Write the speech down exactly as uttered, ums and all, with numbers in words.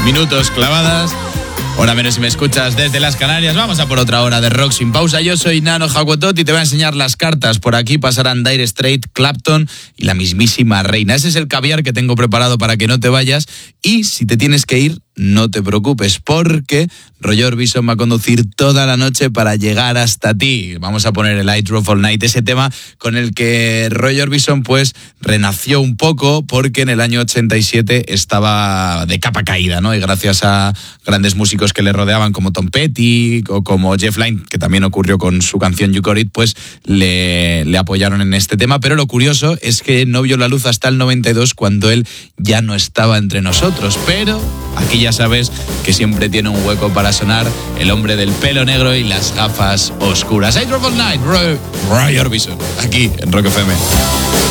minutos clavadas. Hora menos si me escuchas desde las Canarias. Vamos a por otra hora de rock sin pausa. Yo soy Nano Hakuotot y te voy a enseñar las cartas. Por aquí pasarán Dire Straits, Clapton y la mismísima Reina. Ese es el caviar que tengo preparado para que no te vayas. Y si te tienes que ir, no te preocupes, porque Roy Orbison va a conducir toda la noche para llegar hasta ti. Vamos a poner el I Drove All Night, ese tema con el que Roy Orbison pues renació un poco, porque en el año ochenta y siete estaba de capa caída, ¿no? Y gracias a grandes músicos que le rodeaban, como Tom Petty o como Jeff Lynne, que también ocurrió con su canción You Got It, pues le, le apoyaron en este tema. Pero lo curioso es que no vio la luz hasta el noventa y dos, cuando él ya no estaba entre nosotros. Pero aquí ya sabes que siempre tiene un hueco para sonar el hombre del pelo negro y las gafas oscuras. I Drove All Night, Roy, Roy Orbison, aquí en Rock F M.